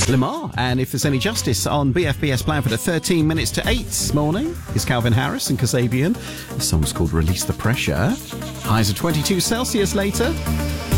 Lamar, and If There's Any Justice on BFBS Blandford at 13 minutes to 8 this morning is Calvin Harris and Kasabian. The song's called Release the Pressure. Highs of 22 Celsius later.